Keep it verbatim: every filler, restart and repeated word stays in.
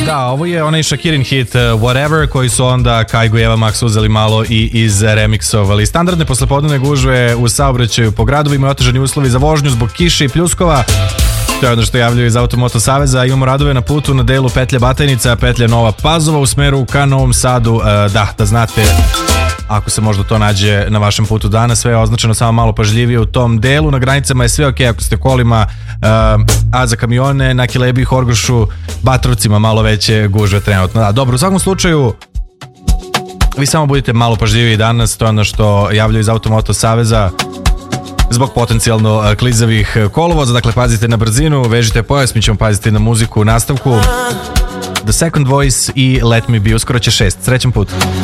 Da, ovo je onaj Shakirin hit uh, Whatever, koji su onda Kaigo i Eva Max uzeli malo i iz remiksovali. Standardne poslepodnevne gužve u saobraćaju po gradovima i otežani uslovi za vožnju zbog kiše i pljuskova. To je ono što javljaju iz Automoto Saveza. Imamo radove na putu na delu petlje Batajnica, petlje Nova Pazova u smeru ka Novom Sadu. Uh, da, da znate, ako se možda to nađe na vašem putu danas, sve je označeno, samo malo pažljivije u tom delu. Na granicama je sve ok ako ste kolima, uh, a za kamione na Kilebi, Horgošu, Batrovcima malo veće gužve trenutno. Da, dobro, u svakom slučaju vi samo budite malo pažljiviji danas, to je ono što javljaju iz Automoto Saveza zbog potencijalno klizavih kolovoza. Dakle, pazite na brzinu, vežite pojas, mi ćemo paziti na muziku u nastavku. The Second Voice i Let Me Be, uskoro će šest. Srećan put.